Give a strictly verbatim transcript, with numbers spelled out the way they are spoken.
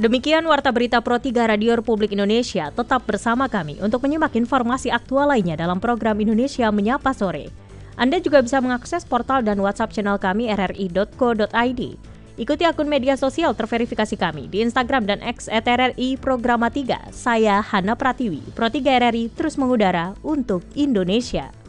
Demikian Warta Berita Pro tiga Radio Republik Indonesia. Tetap bersama kami untuk menyimak informasi aktual lainnya dalam program Indonesia Menyapa Sore. Anda juga bisa mengakses portal dan WhatsApp channel kami r r i dot co dot i d. Ikuti akun media sosial terverifikasi kami di Instagram dan X et r r i Programa tiga. Saya Hana Pratiwi, Pro tiga R R I terus mengudara untuk Indonesia.